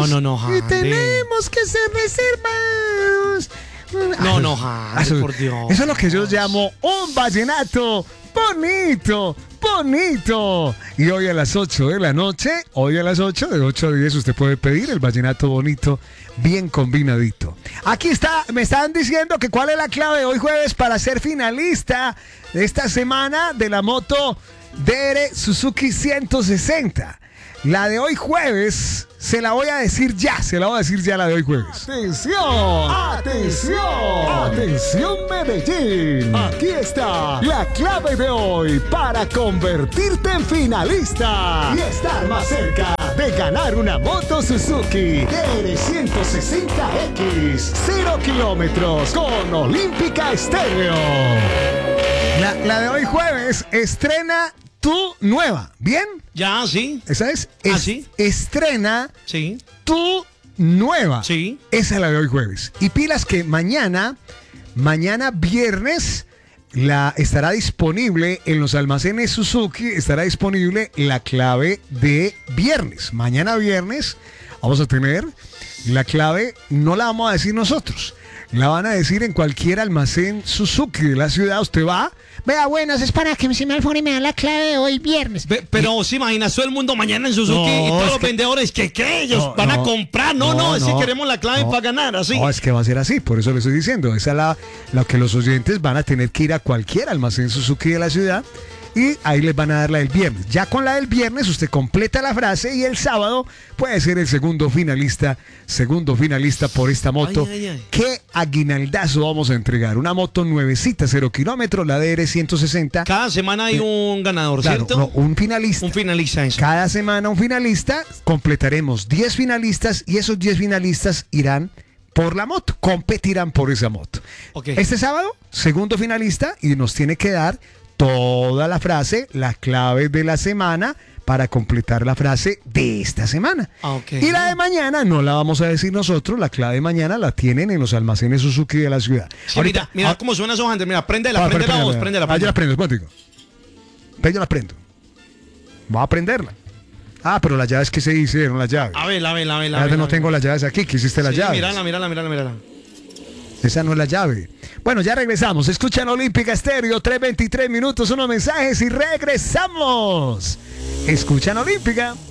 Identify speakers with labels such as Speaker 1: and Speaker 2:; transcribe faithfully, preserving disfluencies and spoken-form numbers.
Speaker 1: No, no, no, Jade.
Speaker 2: Y tenemos que ser reservados.
Speaker 1: No, no, Jade,
Speaker 2: Eso,
Speaker 1: por Dios.
Speaker 2: eso es lo que yo llamo un vallenato bonito, bonito. Y hoy a las ocho de la noche, hoy a las ocho, de ocho a diez, usted puede pedir el vallenato bonito, bien combinadito. Aquí está, me están diciendo que cuál es la clave hoy jueves para ser finalista de esta semana de la moto D R Suzuki ciento sesenta. La de hoy jueves, se la voy a decir ya, se la voy a decir ya la de hoy jueves.
Speaker 3: ¡Atención! ¡Atención! ¡Atención Medellín! Aquí está la clave de hoy para convertirte en finalista y estar más cerca de ganar una moto Suzuki D R ciento sesenta X, cero kilómetros con Olímpica Estéreo.
Speaker 2: La, la de hoy jueves estrena tu nueva, ¿bien?
Speaker 1: Ya, sí.
Speaker 2: ¿Esa es? es
Speaker 1: ¿Ah, sí?
Speaker 2: Estrena
Speaker 1: Sí.
Speaker 2: tu nueva.
Speaker 1: Sí.
Speaker 2: Esa es la de hoy jueves. Y pilas que mañana, mañana viernes, la estará disponible en los almacenes Suzuki, estará disponible la clave de viernes. Mañana viernes vamos a tener la clave, no la vamos a decir nosotros. La van a decir en cualquier almacén Suzuki de la ciudad. Usted va.
Speaker 4: Vea, buenas, es para que se me alfone y me dan la clave de hoy viernes.
Speaker 1: Pe- pero se imagina todo el mundo mañana en Suzuki
Speaker 2: No,
Speaker 1: y todos
Speaker 2: es
Speaker 1: los
Speaker 2: que-
Speaker 1: vendedores que ¿qué? Ellos
Speaker 2: No,
Speaker 1: van
Speaker 2: no.
Speaker 1: a comprar. No, no,
Speaker 2: No,
Speaker 1: es que
Speaker 2: no.
Speaker 1: queremos la clave
Speaker 2: No.
Speaker 1: para ganar, así.
Speaker 2: No, es que va a ser así, por eso le estoy diciendo. Esa es la, lo que los oyentes van a tener que ir a cualquier almacén Suzuki de la ciudad y ahí les van a dar la del viernes. Ya con la del viernes usted completa la frase y el sábado puede ser el segundo finalista, segundo finalista por esta moto.
Speaker 1: Ay, ay, ay.
Speaker 2: ¿Qué aguinaldazo vamos a entregar? Una moto nuevecita, cero kilómetros, la D R ciento sesenta.
Speaker 1: Cada semana hay un ganador,
Speaker 2: Claro,
Speaker 1: ¿cierto?
Speaker 2: no, un finalista.
Speaker 1: Un finalista eso.
Speaker 2: Cada semana un finalista, completaremos diez finalistas y esos diez finalistas irán por la moto, competirán por esa moto.
Speaker 1: Ok.
Speaker 2: Este sábado, segundo finalista y nos tiene que dar toda la frase, la clave de la semana para completar la frase de esta semana.
Speaker 1: Ah, ok.
Speaker 2: Y la de mañana no la vamos a decir nosotros, la clave de mañana la tienen en los almacenes Suzuki de la ciudad.
Speaker 1: Sí, mira, mira
Speaker 2: ah,
Speaker 1: cómo suena eso antes. Mira, préndela,
Speaker 2: ah,
Speaker 1: prende la
Speaker 2: espera,
Speaker 1: voz,
Speaker 2: espera,
Speaker 1: préndela.
Speaker 2: Ah, yo la
Speaker 1: préndela.
Speaker 2: prendo, espérate. Pero yo la prendo. Voy a prenderla. Ah, pero las llaves que se hicieron, las llaves.
Speaker 1: A ver, a ver, a ver.
Speaker 2: Ah, no tengo las llaves aquí, ¿qué hiciste las
Speaker 1: Sí,
Speaker 2: llaves?
Speaker 1: mírala, mírala, mírala, mírala.
Speaker 2: Esa no es la llave. Bueno, ya regresamos. Escuchan Olímpica Estéreo, tres veintitrés minutos, unos mensajes y regresamos. Escuchan Olímpica.